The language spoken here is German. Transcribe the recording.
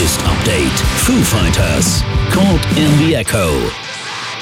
Playlist Update. Foo Fighters. Caught in the Echo.